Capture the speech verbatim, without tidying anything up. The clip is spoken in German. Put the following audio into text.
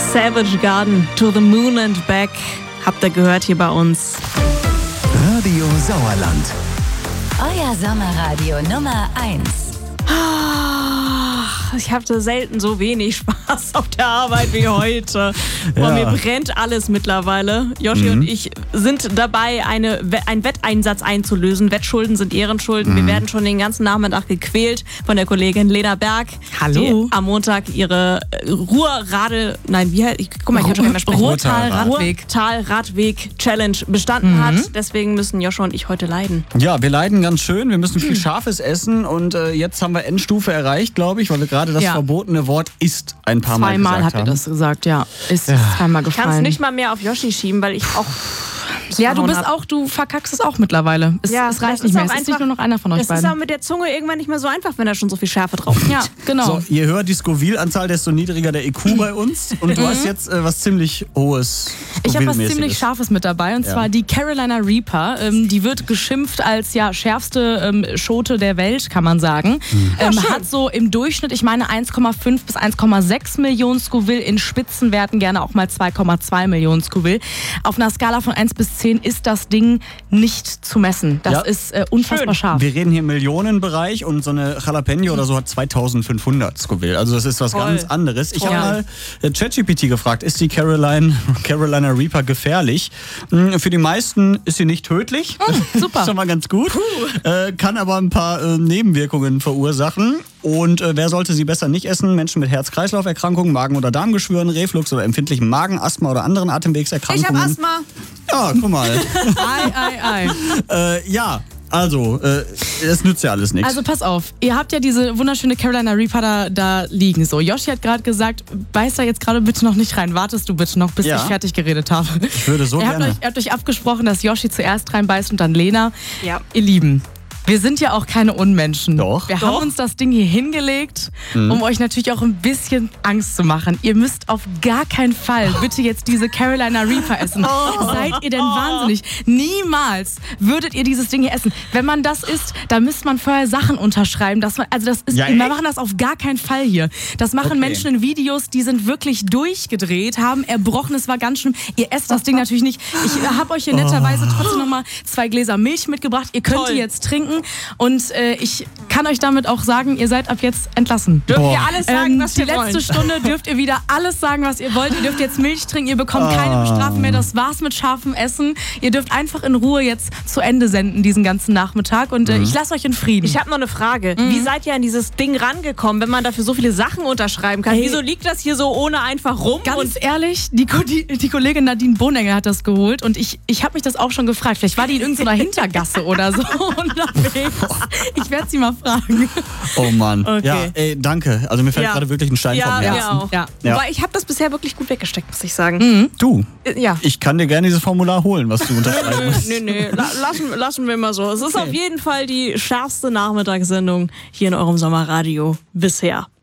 Savage Garden, To the Moon and Back. Habt ihr gehört hier bei uns. Radio Sauerland. Euer Sommerradio Nummer eins. Ich hatte selten so wenig Spaß auf der Arbeit wie heute. Boah, Ja. mir brennt alles mittlerweile. Joshi Mhm. und ich sind dabei, eine, einen Wetteinsatz einzulösen. Wettschulden sind Ehrenschulden. Mhm. Wir werden schon den ganzen Nachmittag gequält von der Kollegin Lena Berg. Hallo. Die am Montag ihre äh, Ruhrradel, nein, wie heißt, ich, guck mal, ich kann schon gar nicht mehr sprechen. Ruhrtal-Radweg. Ruhrtal-Radweg-Challenge bestanden Mhm. hat. Deswegen müssen Joshua und ich heute leiden. Ja, wir leiden ganz schön. Wir müssen viel Scharfes essen und äh, jetzt haben wir Endstufe erreicht, glaube ich, weil wir gerade das Ja. verbotene Wort ist ein paar Mal Zweimal gesagt habt ihr haben. das gesagt, ja. Ist zweimal Ich kann es gefallen. nicht mal mehr auf Joshi schieben, weil ich auch... Ja, du verhauen bist hab. auch, du verkackst es auch mittlerweile. Es, Ja, es das reicht ist nicht mehr. auch Es ist einfach- nicht nur noch einer von euch Das ist beiden. auch mit der Zunge irgendwann nicht mehr so einfach, wenn da schon so viel Schärfe drauf liegt. Ja, genau. So, je höher die Scoville-Anzahl, desto niedriger der E Q bei uns. Und du hast jetzt äh, was ziemlich hohes Ich habe was Scoville-mäßiges. ziemlich Scharfes mit dabei, und Ja. zwar die Carolina Reaper. Ähm, die wird geschimpft als ja schärfste ähm, Schote der Welt, kann man sagen. Ähm, hat so im Durchschnitt, ich meine, eins Komma fünf bis eins Komma sechs Millionen Scoville, in Spitzenwerten gerne auch mal zwei Komma zwei Millionen Scoville. Auf einer Skala von eins bis zehn ist das Ding nicht zu messen. Das Ja. ist äh, unfassbar Schön. scharf. Wir reden hier im Millionenbereich und so eine Jalapeno oder so hat zweitausendfünfhundert Scoville. Also das ist was Toll. ganz anderes. Ich habe Ja. mal äh, ChatGPT gefragt, ist die Caroline, Carolina Reaper gefährlich? Hm, Für die meisten ist sie nicht tödlich. super. Schon mal ganz gut. Äh, kann aber ein paar äh, Nebenwirkungen verursachen. Und äh, wer sollte sie besser nicht essen? Menschen mit Herz-Kreislauf-Erkrankungen, Magen- oder Darmgeschwüren, Reflux oder empfindlichem Magen, Asthma oder anderen Ich Atemwegserkrankungen. habe Asthma. Ja, guck mal. Ei, ei, ei. äh, ja, also, äh, es nützt ja alles nichts. Also pass auf, ihr habt ja diese wunderschöne Carolina Reaper da, da liegen. So, Joshi hat gerade gesagt, beiß da jetzt gerade bitte noch nicht rein. Wartest du bitte noch, bis Ja. ich fertig geredet habe. Ich würde so ihr, habt gerne. euch, ihr habt euch abgesprochen, dass Joshi zuerst reinbeißt und dann Lena. Ja. Ihr Lieben, wir sind ja auch keine Unmenschen. Doch. Wir Doch. haben uns das Ding hier hingelegt, um euch natürlich auch ein bisschen Angst zu machen. Ihr müsst auf gar keinen Fall bitte jetzt diese Carolina Reaper essen. Seid ihr denn wahnsinnig? Niemals würdet ihr dieses Ding hier essen. Wenn man das isst, dann müsste man vorher Sachen unterschreiben. Dass man, also das ist, Ja, wir echt? machen das auf gar keinen Fall hier. Das machen Okay. Menschen in Videos, die sind wirklich durchgedreht, haben erbrochen, es war ganz schlimm. Ihr esst das Ding natürlich nicht. Ich habe euch hier netterweise trotzdem noch mal zwei Gläser Milch mitgebracht. Ihr könnt Toll. die jetzt trinken. Und äh, ich kann euch damit auch sagen, ihr seid ab jetzt entlassen. Dürft Boah. ihr alles sagen, Ähm, was die wir letzte wollen? Stunde dürft ihr wieder alles sagen, was ihr wollt. Ihr dürft jetzt Milch trinken, ihr bekommt keine Bestrafung mehr. Das war's mit scharfem Essen. Ihr dürft einfach in Ruhe jetzt zu Ende senden, diesen ganzen Nachmittag. Und äh, ich lasse euch in Frieden. Ich habe noch eine Frage. Wie seid ihr an dieses Ding rangekommen, wenn man dafür so viele Sachen unterschreiben kann? Ey. Wieso liegt das hier so ohne einfach rum? Ganz Und ehrlich, die, Ko- die, die Kollegin Nadine Bohnenger hat das geholt und ich, ich habe mich das auch schon gefragt. Vielleicht war die in irgendeiner Hintergasse oder so unterwegs. Ich werde sie mal fragen. Oh Mann. Okay. Ja, ey, danke. Also mir fällt Ja. gerade wirklich ein Stein ja, vom ja, Herzen. auch. Ja. Ja. Wobei, ich habe das bisher wirklich gut weggesteckt, muss ich sagen. Du, Äh, Ja. ich kann dir gerne dieses Formular holen, was du unterschreiben Nö, musst. nö, nö. La lassen, lassen wir mal so. Es ist auf jeden Fall die schärfste Nachmittagssendung hier in eurem Sommerradio bisher.